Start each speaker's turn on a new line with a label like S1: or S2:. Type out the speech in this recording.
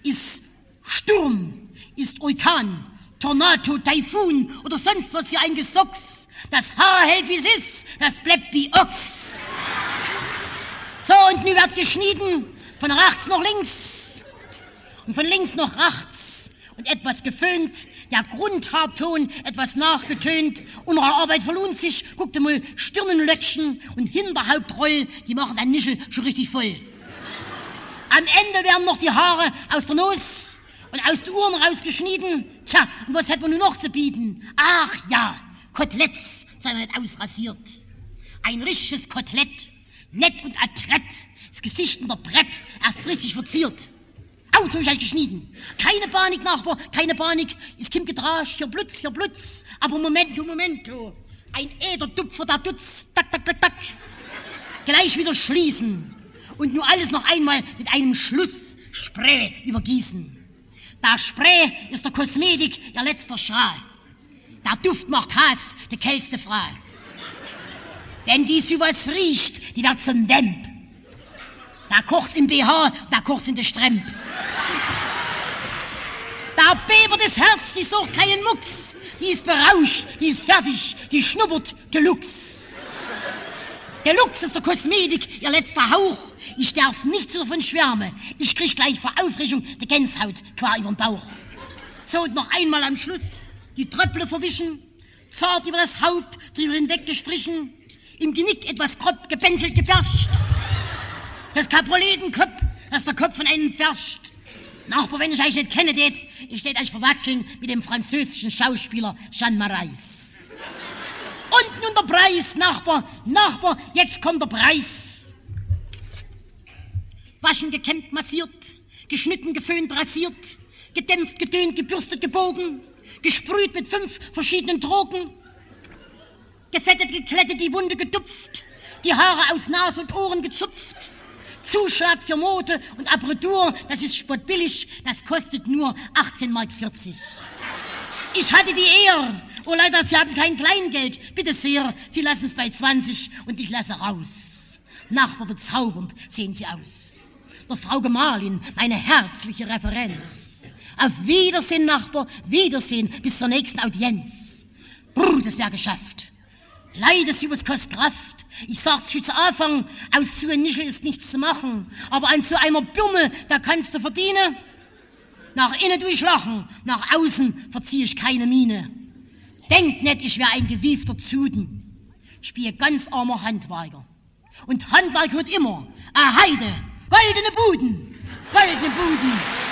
S1: ist Sturm, ist Orkan, Tornado, Taifun oder sonst was für ein Gesocks. Das Haar hält wie es ist, das bleibt wie Ochs. So, und nun wird geschnitten, von rechts nach links und von links nach rechts und etwas geföhnt, der Grundhaarton etwas nachgetönt. Unsere Arbeit verlohnt sich, guckt mal, Stirnenlöckchen und Hinterhauptroll, die machen den Nischel schon richtig voll. Am Ende werden noch die Haare aus der Nuss und aus den Ohren rausgeschnitten. Tja, und was hätten wir nun noch zu bieten? Ach ja, Koteletts, sei nicht ausrasiert. Ein richtiges Kotelett, nett und adrett, das Gesicht in der Brett, erst richtig verziert. Au, so ist geschnitten. Keine Panik, Nachbar, keine Panik. Es kommt gedrascht, hier Blutz. Aber Momento. Ein Äderdupfer, der Dutz, tak. Gleich wieder schließen. Und nur alles noch einmal mit einem Schlussspray übergießen. Der Spray ist der Kosmetik, ihr letzter Strahl. Der Duft macht Hass, die kälteste Frau. Wenn die sowas riecht, die wird zum Vamp. Da kocht's im BH, da kocht's in der Stremp. Da bebert das Herz, die sucht keinen Mucks. Die ist berauscht, die ist fertig, die schnuppert Deluxe. Deluxe ist der Kosmetik, ihr letzter Hauch. Ich darf nicht so davon schwärmen. Ich krieg gleich vor Aufregung die Gänsehaut quer übern Bauch. So, und noch einmal am Schluss die Tröpple verwischen, zart über das Haupt drüber hinweg gestrichen, im Genick etwas grob gebänzelt geperscht. Das Kaproletenkopf, das der Kopf von einem ferscht. Nachbar, wenn ich euch nicht kenne, ich tät euch verwechseln mit dem französischen Schauspieler Jean Marais. Und nun der Preis, Nachbar, jetzt kommt der Preis. Waschen, gekämmt, massiert, geschnitten, geföhnt, rasiert, gedämpft, getönt, gebürstet, gebogen, gesprüht mit 5 verschiedenen Drogen, gefettet, geklettet, die Wunde getupft, die Haare aus Nase und Ohren gezupft. Zuschlag für Mode und Aperitur, das ist spottbillig, das kostet nur 18,40 Mark. Ich hatte die Ehre. Oh, leider, Sie haben kein Kleingeld. Bitte sehr, Sie lassen es bei 20 und ich lasse raus. Nachbar, bezaubernd sehen Sie aus. Der Frau Gemahlin, meine herzliche Referenz. Auf Wiedersehen, Nachbar, Wiedersehen, bis zur nächsten Audienz. Brr, das wär geschafft. Leider, Sie was kostet Kraft. Ich sag's schon zu Anfang, aus so einem Nischel ist nichts zu machen. Aber an so einer Birne, da kannst du verdienen. Nach innen tu ich lachen, nach außen verzieh ich keine Miene. Denkt nicht, ich wär ein gewiefter Zuden. Ich bin ein ganz armer Handwerker. Und Handwerk wird immer, Heide, goldene Buden.